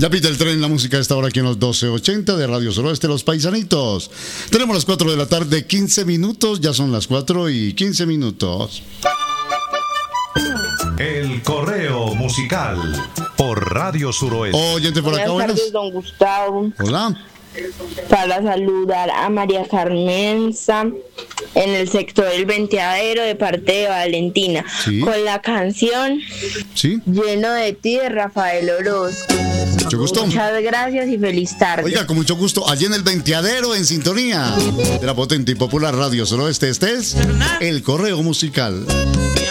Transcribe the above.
Ya pita el tren, la música está ahora aquí en los 1280 de Radio Suroeste, Los Paisanitos. Tenemos las 4 de la tarde, 15 minutos, ya son las 4:15. El correo musical por Radio Suroeste. Oyente por acá, buenas tardes, don Gustavo. Hola. Para saludar a María Carmenza en el sector El Venteadero de parte de Valentina, sí, con la canción sí, Lleno de ti de Rafael Orozco. Mucho gusto. Muchas gracias y feliz tarde. Oiga, con mucho gusto, allí en El Venteadero, en sintonía de la potente y popular Radio Suroeste, este es el correo musical.